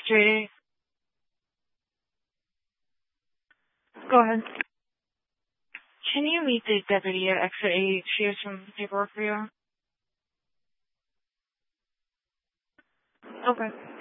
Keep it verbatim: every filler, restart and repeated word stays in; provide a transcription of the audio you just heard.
X-ray. Go ahead. Can you meet the deputy at exit eight? She has some paperwork for you. Okay.